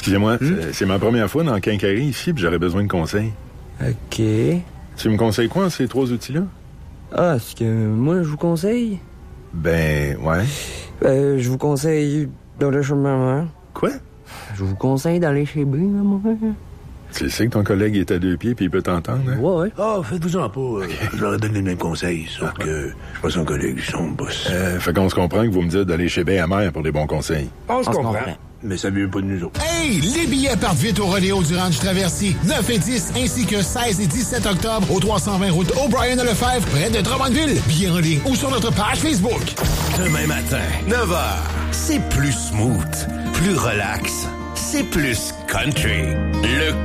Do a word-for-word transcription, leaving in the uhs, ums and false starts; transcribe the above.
Excusez-moi, hmm? c'est, c'est ma première fois dans le Quincaillerie ici, puis j'aurais besoin de conseils. OK. Tu me conseilles quoi en ces trois outils-là? Ah, ce que moi, je vous conseille? Ben, ouais. Ben, je vous conseille d'aller chez maman. Quoi? Je vous conseille d'aller chez B, maman. Tu sais que ton collègue est à deux pieds puis il peut t'entendre, hein? Ouais, ouais. Ah, oh, faites-vous-en pas. Okay. Je leur ai donné le même conseil, sauf ah, que je suis pas son collègue, je suis son boss. Euh, fait qu'on se comprend que vous me dites d'aller chez B à mère pour des bons conseils. On se comprend. Mais ça vient pas de nous autres. Hey! Les billets partent vite au Rodéo du Ranch Traversier. neuf et dix, ainsi que seize et dix-sept octobre au trois cent vingt route O'Brien à Lefebvre, près de Drummondville. Billets en ligne ou sur notre page Facebook. Demain matin, neuf heures. C'est plus smooth, plus relax. C'est plus country. Le